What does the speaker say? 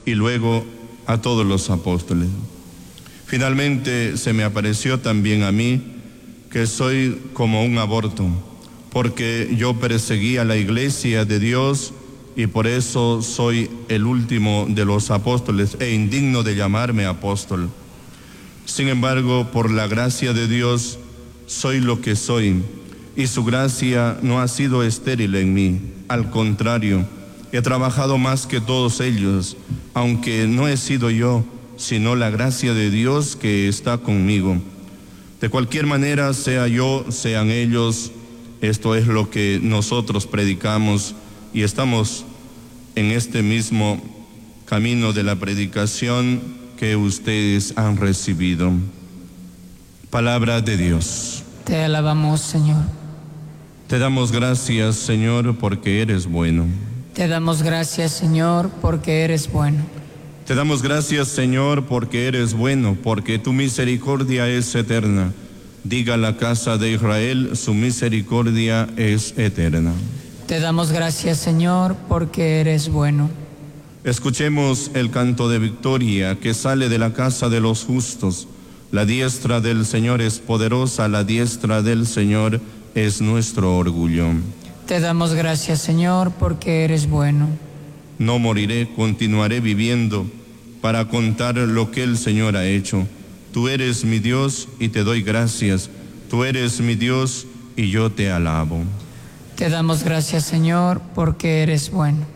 y luego a todos los apóstoles. Finalmente se me apareció también a mí, que soy como un aborto, porque yo perseguí a la iglesia de Dios y por eso soy el último de los apóstoles e indigno de llamarme apóstol. Sin embargo, por la gracia de Dios, soy lo que soy, y su gracia no ha sido estéril en mí. Al contrario, he trabajado más que todos ellos, aunque no he sido yo, sino la gracia de Dios que está conmigo. De cualquier manera, sea yo, sean ellos, esto es lo que nosotros predicamos y estamos en este mismo camino de la predicación que ustedes han recibido. Palabra de Dios. Te alabamos, Señor. Te damos gracias, Señor, porque eres bueno. Te damos gracias, Señor, porque eres bueno. Te damos gracias, Señor, porque eres bueno, porque tu misericordia es eterna. Diga la casa de Israel, su misericordia es eterna. Te damos gracias, Señor, porque eres bueno. Escuchemos el canto de victoria que sale de la casa de los justos. La diestra del Señor es poderosa, la diestra del Señor es nuestro orgullo. Te damos gracias, Señor, porque eres bueno. No moriré, continuaré viviendo para contar lo que el Señor ha hecho. Tú eres mi Dios y te doy gracias. Tú eres mi Dios y yo te alabo. Te damos gracias, Señor, porque eres bueno.